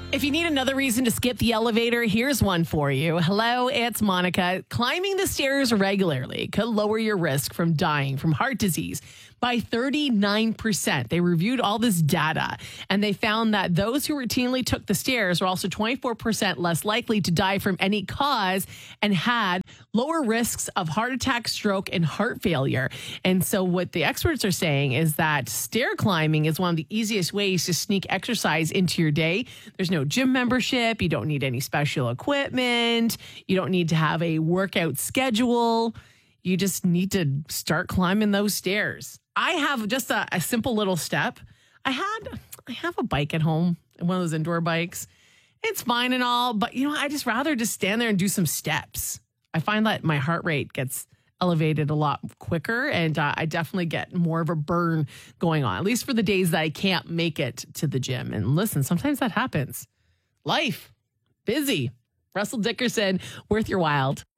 If you need another reason to skip the elevator, here's one for you. Hello, it's Monica. Climbing the stairs regularly could lower your risk from dying from heart disease by 39%. They reviewed all this data and they found that those who routinely took the stairs were also 24% less likely to die from any cause and had lower risks of heart attack, stroke, and heart failure. And so what the experts are saying is that stair climbing is one of the easiest ways to sneak exercise into your day. There's no gym membership. You don't need any special equipment. You don't need to have a workout schedule. You just need to start climbing those stairs. I have just a simple little step. I have a bike at home, one of those indoor bikes. It's fine and all, but I just rather just stand there and do some steps. I find that my heart rate gets elevated a lot quicker, and I definitely get more of a burn going on, at least for the days that I can't make it to the gym. And listen, sometimes that happens. Life, busy. Russell Dickerson, Worth Your Wild.